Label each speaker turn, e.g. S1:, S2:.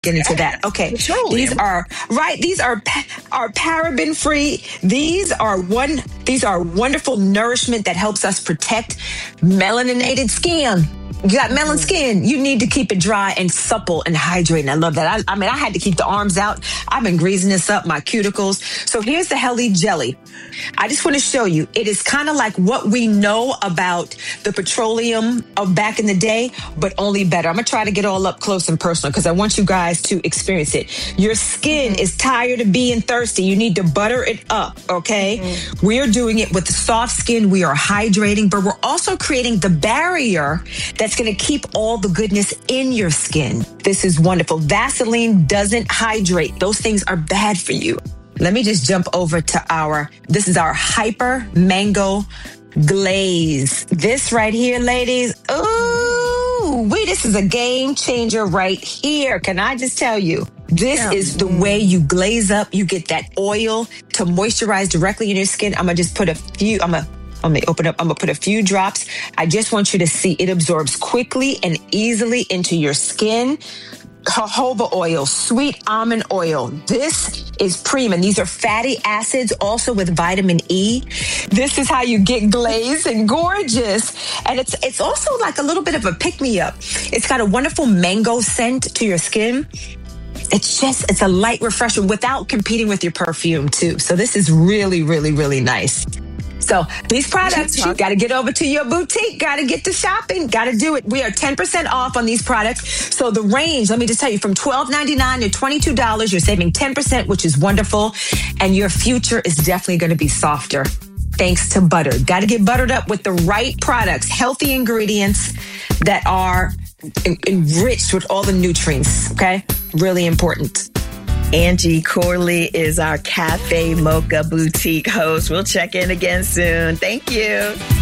S1: get into that. Okay. These are paraben free. These are wonderful nourishment that helps us protect melaninated skin. You got melon skin. You need to keep it dry and supple and hydrating. I love that. I had to keep the arms out. I've been greasing this up, my cuticles. So here's the Helly Jelly. I just want to show you. It is kind of like what we know about the petroleum of back in the day, but only better. I'm going to try to get all up close and personal because I want you guys to experience it. Your skin is tired of being thirsty. You need to butter it up, okay? We're doing it with soft skin. We are hydrating, but we're also creating the barrier that's going to keep all the goodness in your skin. This is wonderful. Vaseline doesn't hydrate. Those things are bad for you. Let me just jump over to this is our Hyper Mango Glaze. This right here, ladies. Ooh, this is a game changer right here. Can I just tell you? This is the way you glaze up. You get that oil to moisturize directly in your skin. I'm going to just put a few, let me open up. I'm going to put a few drops. I just want you to see it absorbs quickly and easily into your skin. Jojoba oil, sweet almond oil. This is premium. These are fatty acids, also with vitamin E. This is how you get glazed and gorgeous. And it's also like a little bit of a pick-me-up. It's got a wonderful mango scent to your skin. It's a light refresher without competing with your perfume too. So this is really, really, really nice. So these products, you got to get over to your boutique, got to get to shopping, got to do it. We are 10% off on these products. So the range, let me just tell you, from $12.99 to $22, you're saving 10%, which is wonderful. And your future is definitely going to be softer thanks to butter. Got to get buttered up with the right products, healthy ingredients that are enriched with all the nutrients, okay? Really important.
S2: Angie Corley is our Cafe Mocha Boutique host. We'll check in again soon. Thank you.